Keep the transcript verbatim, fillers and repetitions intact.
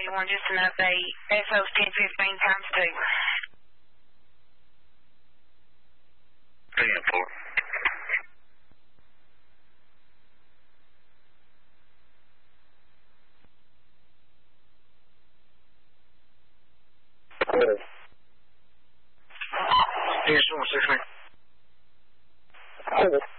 ninety-one, just an update. S O's ten fifteen times two. ten four. Yes, one second.